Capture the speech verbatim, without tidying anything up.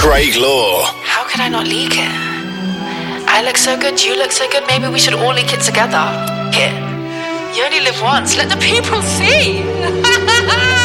Craig Law. How could I not leak it? I look so good, you look so good, maybe we should all leak it together. Here. You only live once, let the people see!